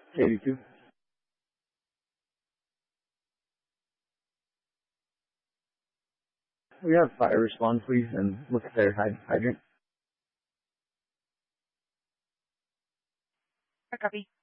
82. We have fire respond, please, and look at their hydrant. Copy.